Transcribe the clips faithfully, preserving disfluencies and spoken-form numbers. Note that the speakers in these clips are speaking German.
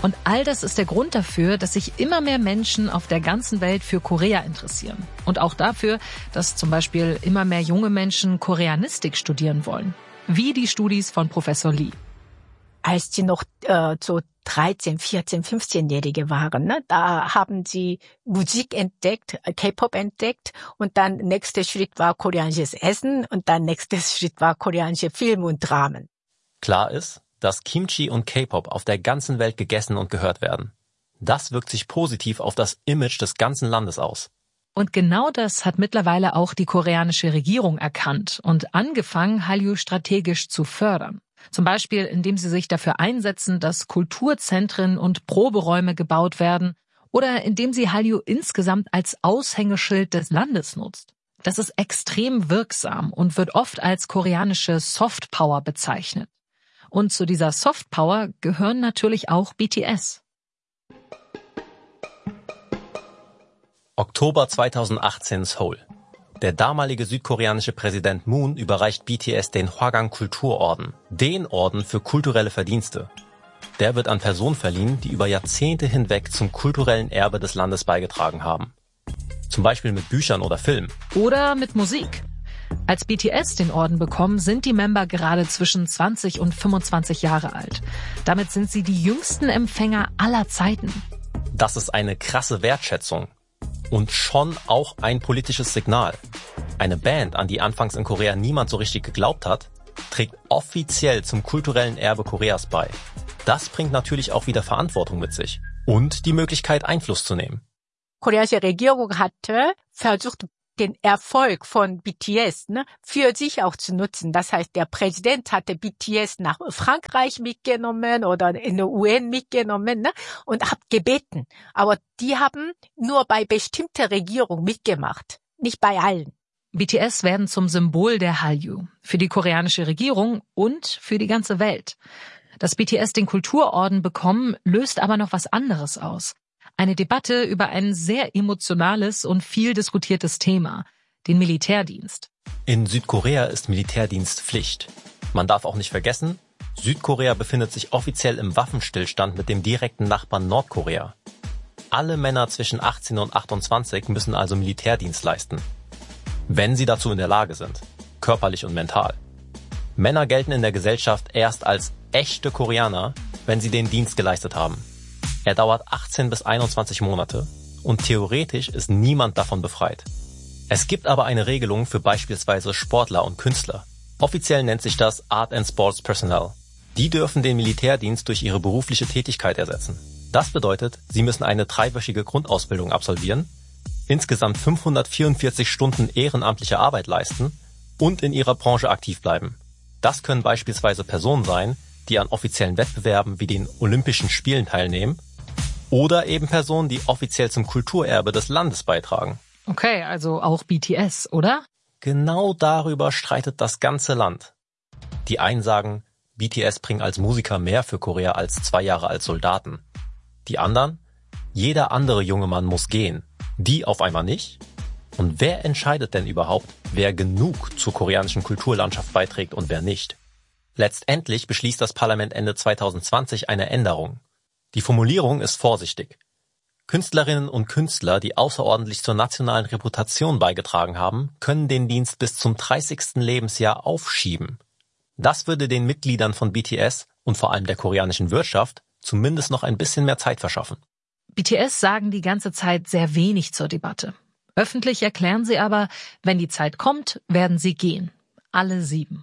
Und all das ist der Grund dafür, dass sich immer mehr Menschen auf der ganzen Welt für Korea interessieren. Und auch dafür, dass zum Beispiel immer mehr junge Menschen Koreanistik studieren wollen. Wie die Studis von Professor Lee. Als sie noch äh, so dreizehn, vierzehn, fünfzehnjährige waren, ne, da haben sie Musik entdeckt, K-Pop entdeckt und dann nächster Schritt war koreanisches Essen und dann nächster Schritt war koreanische Filme und Dramen. Klar ist, dass Kimchi und K-Pop auf der ganzen Welt gegessen und gehört werden. Das wirkt sich positiv auf das Image des ganzen Landes aus. Und genau das hat mittlerweile auch die koreanische Regierung erkannt und angefangen, Hallyu strategisch zu fördern. Zum Beispiel, indem sie sich dafür einsetzen, dass Kulturzentren und Proberäume gebaut werden oder indem sie Hallyu insgesamt als Aushängeschild des Landes nutzt. Das ist extrem wirksam und wird oft als koreanische Softpower bezeichnet. Und zu dieser Softpower gehören natürlich auch B T S. Oktober zweitausendachtzehn Seoul. Der damalige südkoreanische Präsident Moon überreicht B T S den Hwagang-Kulturorden, den Orden für kulturelle Verdienste. Der wird an Personen verliehen, die über Jahrzehnte hinweg zum kulturellen Erbe des Landes beigetragen haben. Zum Beispiel mit Büchern oder Filmen. Oder mit Musik. Als B T S den Orden bekommen, sind die Member gerade zwischen zwanzig und fünfundzwanzig Jahre alt. Damit sind sie die jüngsten Empfänger aller Zeiten. Das ist eine krasse Wertschätzung. Und schon auch ein politisches Signal. Eine Band, an die anfangs in Korea niemand so richtig geglaubt hat, trägt offiziell zum kulturellen Erbe Koreas bei. Das bringt natürlich auch wieder Verantwortung mit sich und die Möglichkeit, Einfluss zu nehmen. Die koreanische Regierung hatte versucht, den Erfolg von B T S ne, für sich auch zu nutzen. Das heißt, der Präsident hatte B T S nach Frankreich mitgenommen oder in der U N mitgenommen ne, und hat gebeten. Aber die haben nur bei bestimmter Regierung mitgemacht, nicht bei allen. B T S werden zum Symbol der Hallyu, für die koreanische Regierung und für die ganze Welt. Dass B T S den Kulturorden bekommen, löst aber noch was anderes aus. Eine Debatte über ein sehr emotionales und viel diskutiertes Thema, den Militärdienst. In Südkorea ist Militärdienst Pflicht. Man darf auch nicht vergessen, Südkorea befindet sich offiziell im Waffenstillstand mit dem direkten Nachbarn Nordkorea. Alle Männer zwischen achtzehn und achtundzwanzig müssen also Militärdienst leisten. Wenn sie dazu in der Lage sind, körperlich und mental. Männer gelten in der Gesellschaft erst als echte Koreaner, wenn sie den Dienst geleistet haben. Er dauert achtzehn bis einundzwanzig Monate und theoretisch ist niemand davon befreit. Es gibt aber eine Regelung für beispielsweise Sportler und Künstler. Offiziell nennt sich das Art and Sports Personnel. Die dürfen den Militärdienst durch ihre berufliche Tätigkeit ersetzen. Das bedeutet, sie müssen eine dreiwöchige Grundausbildung absolvieren, insgesamt fünfhundertvierundvierzig Stunden ehrenamtliche Arbeit leisten und in ihrer Branche aktiv bleiben. Das können beispielsweise Personen sein, die an offiziellen Wettbewerben wie den Olympischen Spielen teilnehmen, oder eben Personen, die offiziell zum Kulturerbe des Landes beitragen. Okay, also auch B T S, oder? Genau darüber streitet das ganze Land. Die einen sagen, B T S bringt als Musiker mehr für Korea als zwei Jahre als Soldaten. Die anderen, jeder andere junge Mann muss gehen. Die auf einmal nicht? Und wer entscheidet denn überhaupt, wer genug zur koreanischen Kulturlandschaft beiträgt und wer nicht? Letztendlich beschließt das Parlament Ende zweitausendzwanzig eine Änderung. Die Formulierung ist vorsichtig. Künstlerinnen und Künstler, die außerordentlich zur nationalen Reputation beigetragen haben, können den Dienst bis zum dreißigsten Lebensjahr aufschieben. Das würde den Mitgliedern von B T S und vor allem der koreanischen Wirtschaft zumindest noch ein bisschen mehr Zeit verschaffen. B T S sagen die ganze Zeit sehr wenig zur Debatte. Öffentlich erklären sie aber, wenn die Zeit kommt, werden sie gehen. Alle sieben.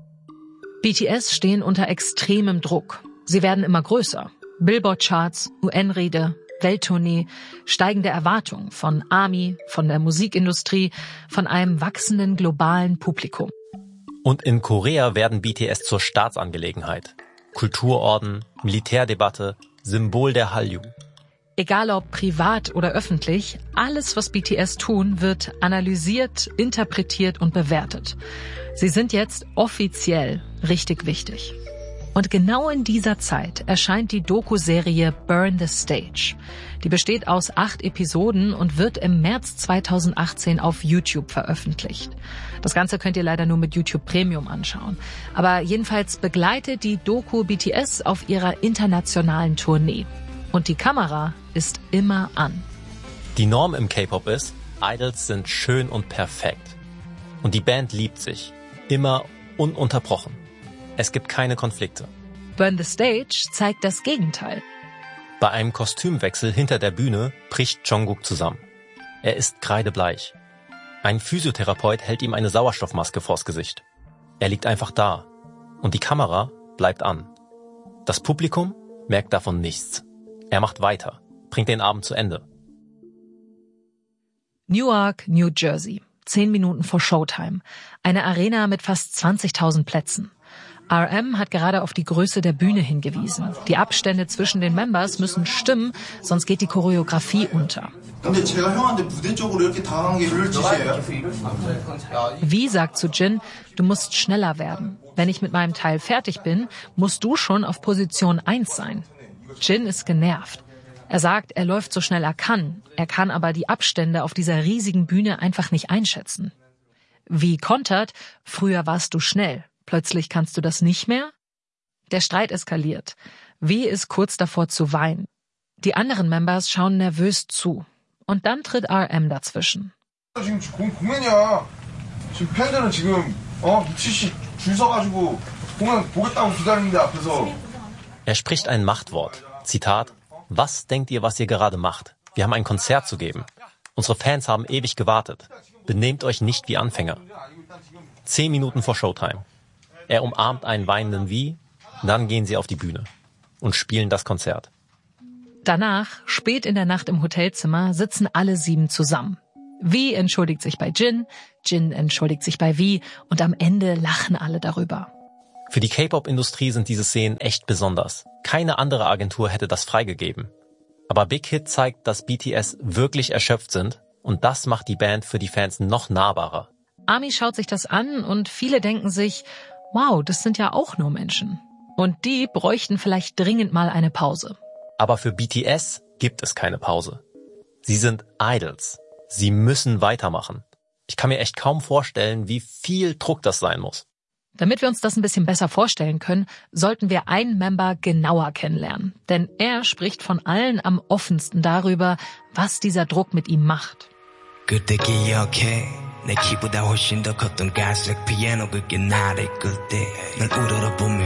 B T S stehen unter extremem Druck. Sie werden immer größer. Billboard-Charts, U N-Rede, Welttournee, steigende Erwartungen von ARMY, von der Musikindustrie, von einem wachsenden globalen Publikum. Und in Korea werden B T S zur Staatsangelegenheit. Kulturorden, Militärdebatte, Symbol der Hallyu. Egal ob privat oder öffentlich, alles, was B T S tun, wird analysiert, interpretiert und bewertet. Sie sind jetzt offiziell richtig wichtig. Und genau in dieser Zeit erscheint die Doku-Serie Burn the Stage. Die besteht aus acht Episoden und wird im März zweitausendachtzehn auf YouTube veröffentlicht. Das Ganze könnt ihr leider nur mit YouTube Premium anschauen. Aber jedenfalls begleitet die Doku B T S auf ihrer internationalen Tournee. Und die Kamera ist immer an. Die Norm im K-Pop ist, Idols sind schön und perfekt. Und die Band liebt sich. Immer ununterbrochen. Es gibt keine Konflikte. Burn the Stage zeigt das Gegenteil. Bei einem Kostümwechsel hinter der Bühne bricht Jungkook zusammen. Er ist kreidebleich. Ein Physiotherapeut hält ihm eine Sauerstoffmaske vors Gesicht. Er liegt einfach da. Und die Kamera bleibt an. Das Publikum merkt davon nichts. Er macht weiter, bringt den Abend zu Ende. Newark, New Jersey. Zehn Minuten vor Showtime. Eine Arena mit fast zwanzigtausend Plätzen. R M hat gerade auf die Größe der Bühne hingewiesen. Die Abstände zwischen den Members müssen stimmen, sonst geht die Choreografie unter. Wie sagt zu Jin, du musst schneller werden. Wenn ich mit meinem Teil fertig bin, musst du schon auf Position eins sein. Jin ist genervt. Er sagt, er läuft so schnell er kann. Er kann aber die Abstände auf dieser riesigen Bühne einfach nicht einschätzen. Wie kontert, früher warst du schnell. Plötzlich kannst du das nicht mehr? Der Streit eskaliert. Wie ist kurz davor zu weinen. Die anderen Members schauen nervös zu. Und dann tritt R M dazwischen. Er spricht ein Machtwort. Zitat: Was denkt ihr, was ihr gerade macht? Wir haben ein Konzert zu geben. Unsere Fans haben ewig gewartet. Benehmt euch nicht wie Anfänger. Zehn Minuten vor Showtime. Er umarmt einen weinenden V, dann gehen sie auf die Bühne und spielen das Konzert. Danach, spät in der Nacht im Hotelzimmer, sitzen alle sieben zusammen. V entschuldigt sich bei Jin, Jin entschuldigt sich bei V und am Ende lachen alle darüber. Für die K-Pop-Industrie sind diese Szenen echt besonders. Keine andere Agentur hätte das freigegeben. Aber Big Hit zeigt, dass B T S wirklich erschöpft sind und das macht die Band für die Fans noch nahbarer. ARMY schaut sich das an und viele denken sich, wow, das sind ja auch nur Menschen. Und die bräuchten vielleicht dringend mal eine Pause. Aber für B T S gibt es keine Pause. Sie sind Idols. Sie müssen weitermachen. Ich kann mir echt kaum vorstellen, wie viel Druck das sein muss. Damit wir uns das ein bisschen besser vorstellen können, sollten wir einen Member genauer kennenlernen. Denn er spricht von allen am offensten darüber, was dieser Druck mit ihm macht. 내 키보다 훨씬 더 컸던 갈색 피아노 그게 나를 끌 때 널 우러러보며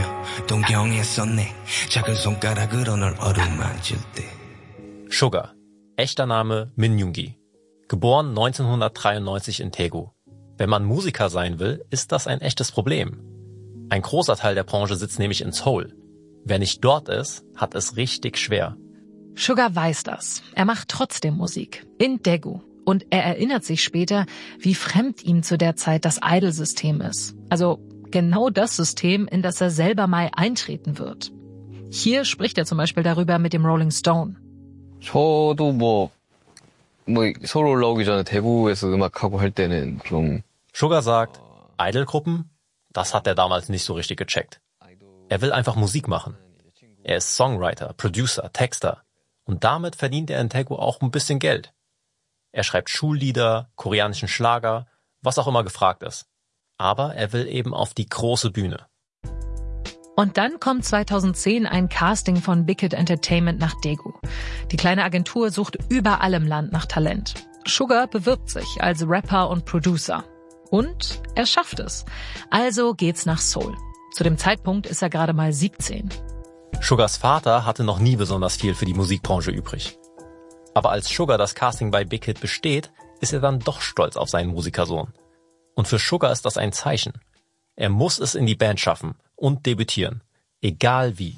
동경했었네 작은 손가락으로 널 어루만질 때. Sugar, echter Name Min Yoongi, geboren neunzehnhundertdreiundneunzig in Daegu. Wenn man Musiker sein will, ist das ein echtes Problem. Ein großer Teil der Branche sitzt nämlich in Seoul. Wer nicht dort ist, hat es richtig schwer. Sugar weiß das. Er macht trotzdem Musik in Daegu. Und er erinnert sich später, wie fremd ihm zu der Zeit das Idol-System ist. Also genau das System, in das er selber mal eintreten wird. Hier spricht er zum Beispiel darüber mit dem Rolling Stone. 저도 뭐, 뭐 서울 올라오기 전에 대구에서 음악하고 할 때는 좀. Sugar sagt, Idol-Gruppen, das hat er damals nicht so richtig gecheckt. Er will einfach Musik machen. Er ist Songwriter, Producer, Texter. Und damit verdient er in Daegu auch ein bisschen Geld. Er schreibt Schullieder, koreanischen Schlager, was auch immer gefragt ist. Aber er will eben auf die große Bühne. Und dann kommt zweitausendzehn ein Casting von Big Hit Entertainment nach Daegu. Die kleine Agentur sucht überall im Land nach Talent. Sugar bewirbt sich als Rapper und Producer. Und er schafft es. Also geht's nach Seoul. Zu dem Zeitpunkt ist er gerade mal siebzehn. Sugars Vater hatte noch nie besonders viel für die Musikbranche übrig. Aber als Sugar das Casting bei Big Hit besteht, ist er dann doch stolz auf seinen Musikersohn. Und für Sugar ist das ein Zeichen. Er muss es in die Band schaffen und debütieren. Egal wie.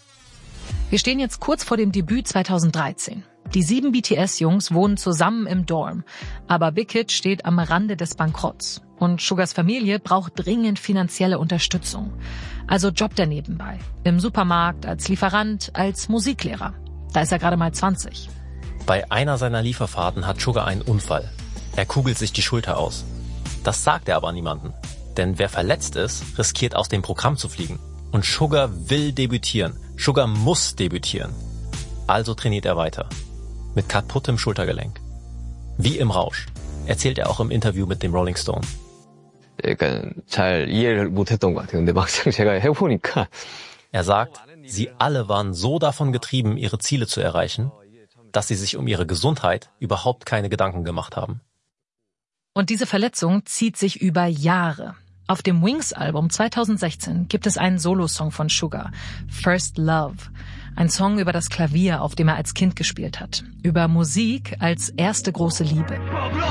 Wir stehen jetzt kurz vor dem Debüt zweitausenddreizehn. Die sieben B T S-Jungs wohnen zusammen im Dorm. Aber Big Hit steht am Rande des Bankrotts. Und Sugars Familie braucht dringend finanzielle Unterstützung. Also jobbt er nebenbei. Im Supermarkt, als Lieferant, als Musiklehrer. Da ist er gerade mal zwanzig. Bei einer seiner Lieferfahrten hat Sugar einen Unfall. Er kugelt sich die Schulter aus. Das sagt er aber niemandem. Denn wer verletzt ist, riskiert aus dem Programm zu fliegen. Und Sugar will debütieren. Sugar muss debütieren. Also trainiert er weiter. Mit kaputtem Schultergelenk. Wie im Rausch. Erzählt er auch im Interview mit dem Rolling Stone. 약간 잘 이해를 못했던 것 같아요. 근데 막상 제가 해보니까. Er sagt, Sie alle waren so davon getrieben, ihre Ziele zu erreichen, dass sie sich um ihre Gesundheit überhaupt keine Gedanken gemacht haben. Und diese Verletzung zieht sich über Jahre. Auf dem Wings-Album zweitausendsechzehn gibt es einen Solosong von Sugar, First Love. Ein Song über das Klavier, auf dem er als Kind gespielt hat. Über Musik als erste große Liebe.